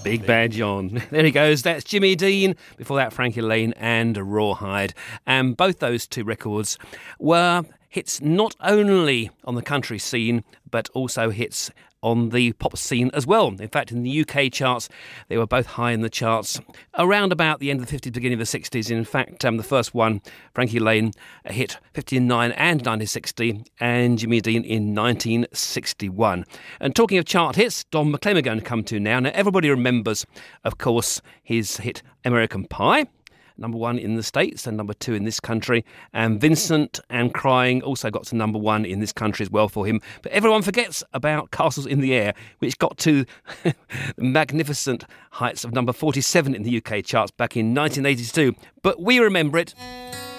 Big Bad John. There he goes. That's Jimmy Dean. Before that, Frankie Lane and Rawhide. And both those two records were hits not only on the country scene, but also hits on the pop scene as well. In fact, in the UK charts, they were both high in the charts around about the end of the 50s, beginning of the 60s. In fact, the first one, Frankie Lane, hit 59 and 1960, and Jimmy Dean in 1961. And talking of chart hits, Don McLean we're going to come to now. Now, everybody remembers, of course, his hit American Pie. Number 1 in the States and number 2 in this country. And Vincent and Crying also got to number 1 in this country as well for him. But everyone forgets about Castles in the Air, which got to the magnificent heights of number 47 in the UK charts back in 1982. But we remember it.